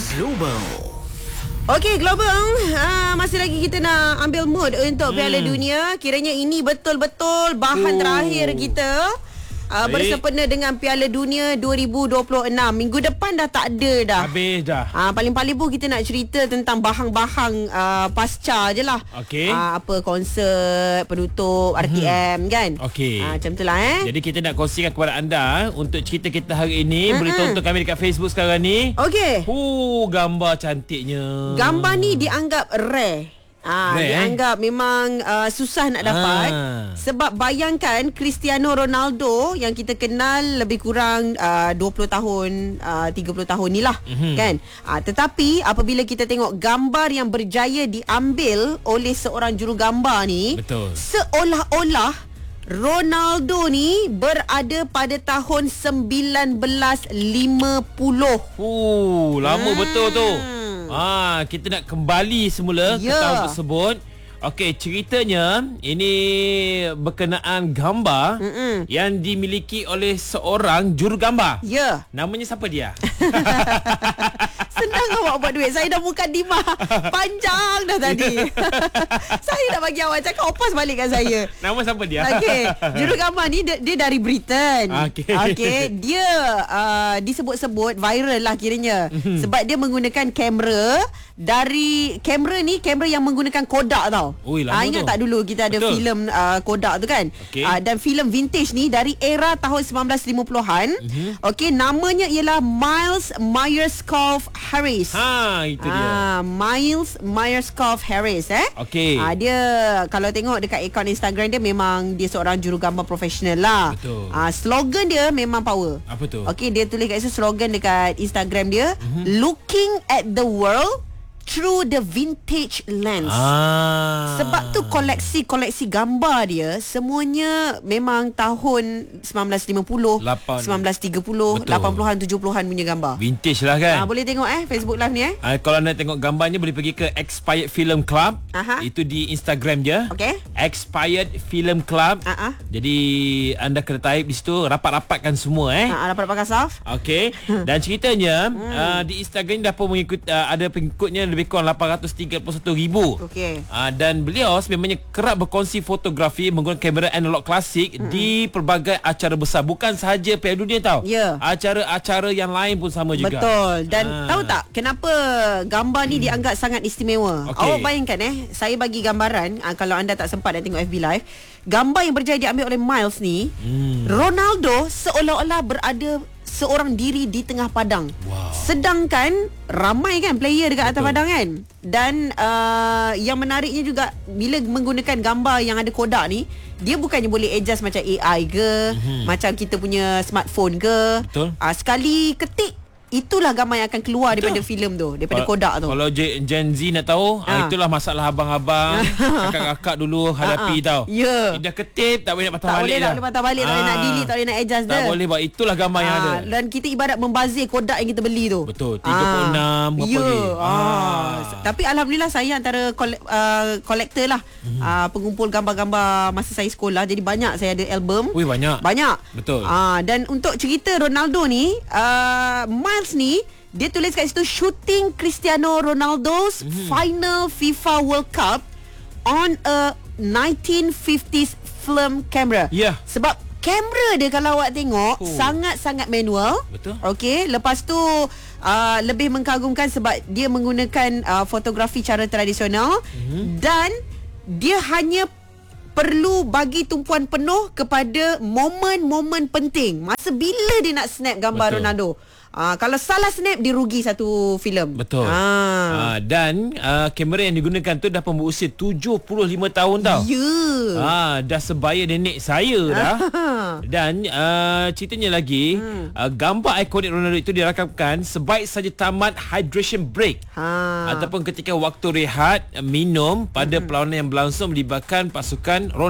Global. Okey, Global. Masih lagi kita nak ambil mood untuk Piala Dunia. Kiranya ini betul-betul bahan terakhir kita. Bersempena dengan Piala Dunia 2026. Minggu depan dah tak ada dah. Habis dah. Paling-paling pun kita nak cerita tentang bahang-bahang pasca je lah. Okey. Apa konsert, penutup, RTM kan. Okey. Macam tu lah Jadi kita nak kongsikan kepada anda untuk cerita kita hari ini. Boleh tonton kami dekat Facebook sekarang ni. Okey. Gambar cantiknya. Gambar ni dianggap rare. Dianggap memang susah nak dapat. Sebab bayangkan Cristiano Ronaldo yang kita kenal lebih kurang 20 tahun 30 tahun ni lah kan. Tetapi apabila kita tengok gambar yang berjaya diambil oleh seorang jurugambar ni, betul, seolah-olah Ronaldo ni berada pada tahun 1950. Lama betul tu. Kita nak kembali semula ke tahun tersebut. Okey, ceritanya ini berkenaan gambar yang dimiliki oleh seorang jurugambar. Namanya siapa dia? Senang awak buat duit. Saya dah bukan Dimah panjang dah tadi. Saya dah bagi awak cakap opas balik kat saya. Nama siapa dia? Okey, jurugambar ni dia dari Britain. Okey. Dia disebut-sebut viral lah kiranya. Sebab dia menggunakan kamera yang menggunakan Kodak tau. Ingat tak dulu kita ada filem Kodak tu kan? Dan filem vintage ni dari era tahun 1950-an. Okey, namanya ialah Miles Myerscough Harris. Itu dia. Miles Myerscough Harris Okey. Dia kalau tengok dekat akaun Instagram dia, memang dia seorang jurugambar profesional lah. Betul. Slogan dia memang power. Apa tu? Okey, dia tulis kat situ slogan dekat Instagram dia, looking at the world through the vintage lens. Sebab tu koleksi gambar dia semuanya memang tahun 1950, 1930, 80-an, 70-an punya gambar. Vintage lah kan. Boleh tengok Facebook live ni kalau nak tengok gambarnya boleh pergi ke Expired Film Club. Itu di Instagram je. Expired Film Club. Jadi anda kena type di situ, rapat-rapatkan semua rapat-rapatkan saf. Okey. Dan ceritanya di Instagram dah pun mengikut ada pengikutnya lebih kurang 831,000. Dan beliau sebenarnya kerap berkongsi fotografi menggunakan kamera analog klasik di pelbagai acara besar. Bukan sahaja Piala Dunia tau. Acara-acara yang lain pun sama juga. Betul. Dan tahu tak kenapa gambar ni dianggap sangat istimewa? Awak bayangkan saya bagi gambaran, kalau anda tak sempat nak tengok FB Live, gambar yang berjaya diambil oleh Miles ni, Ronaldo seolah-olah berada seorang diri di tengah padang. Sedangkan ramai kan player dekat atas padang kan. Dan yang menariknya juga, bila menggunakan gambar yang ada Kodak ni, dia bukannya boleh adjust macam AI ke, macam kita punya smartphone ke. Sekali ketik, itulah gambar yang akan keluar daripada filem tu, daripada Kodak tu. Kalau Gen Z nak tahu, itulah masalah abang-abang kakak-kakak dulu hadapi tau. Dah ketip, tak boleh nak patah balik dah. Tak boleh patah balik, tak boleh nak delete, tak boleh nak adjust dah. Tak boleh buat, itulah gambar yang ada. Dan kita ibarat membazir Kodak yang kita beli tu. Betul, 36 apa lagi. Tapi alhamdulillah saya antara kolektor lah, pengumpul gambar-gambar masa saya sekolah. Jadi banyak saya ada album. Banyak. Betul. Dan untuk cerita Ronaldo ni, Miles ni, dia tulis kat situ, shooting Cristiano Ronaldo's final FIFA World Cup on a 1950s film camera. Sebab kamera dia kalau awak tengok sangat-sangat manual. Okey, lepas tu lebih mengagumkan sebab dia menggunakan fotografi cara tradisional. Dan dia hanya perlu bagi tumpuan penuh kepada momen-momen penting. Masa bila dia nak snap gambar Ronaldo. Kalau salah snap, dia rugi satu filem. Betul. Dan kamera yang digunakan tu dah pun berusia 75 tahun tau. Dah sebaya nenek saya dah. Dan ceritanya lagi, gambar ikonik Ronaldo itu dirakamkan sebaik saja tamat hydration break ataupun ketika waktu rehat minum pada perlawanan yang berlangsung melibatkan pasukan Ronaldo